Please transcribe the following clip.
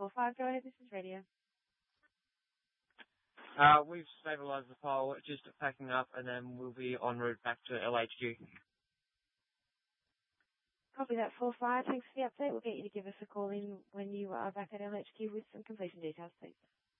4-5. Go ahead, this is radio. We've stabilised the pole, just packing up, and then we'll be en route back to LHQ. Copy that 4-5. Thanks for the update. We'll get you to give us a call in when you are back at LHQ with some completion details, please.